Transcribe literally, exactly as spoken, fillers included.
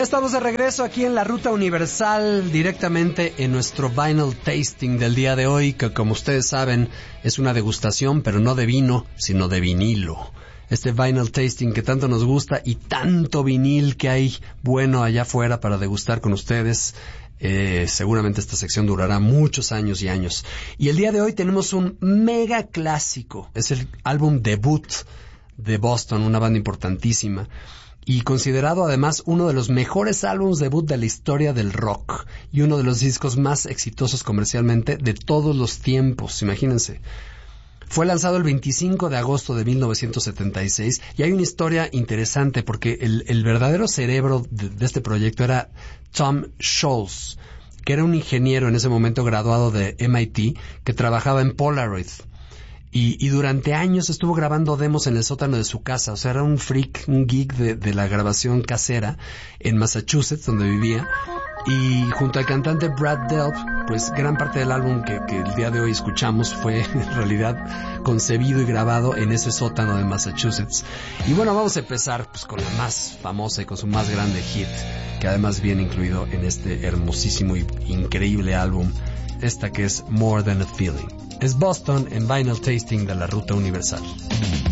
Estamos de regreso aquí en la Ruta Universal, directamente en nuestro Vinyl Tasting del día de hoy, que como ustedes saben es una degustación, pero no de vino, sino de vinilo. Este Vinyl Tasting que tanto nos gusta y tanto vinil que hay bueno allá afuera para degustar con ustedes. Eh, seguramente esta sección durará muchos años y años. Y el día de hoy tenemos un mega clásico. Es el álbum debut de Boston, una banda importantísima. Y considerado además uno de los mejores álbumes debut de la historia del rock y uno de los discos más exitosos comercialmente de todos los tiempos, imagínense. Fue lanzado el veinticinco de agosto de mil novecientos setenta y seis y hay una historia interesante porque el, el verdadero cerebro de, de este proyecto era Tom Scholz, que era un ingeniero en ese momento graduado de M I T que trabajaba en Polaroid. Y, y durante años estuvo grabando demos en el sótano de su casa. O sea, era un freak, un geek de, de la grabación casera en Massachusetts, donde vivía. Y junto al cantante Brad Delp, pues gran parte del álbum que, que el día de hoy escuchamos fue en realidad concebido y grabado en ese sótano de Massachusetts. Y bueno, vamos a empezar pues con la más famosa y con su más grande hit, que además viene incluido en este hermosísimo y increíble álbum, esta que es More Than a Feeling. Es Boston en Vinyl Tasting de la Ruta Universal.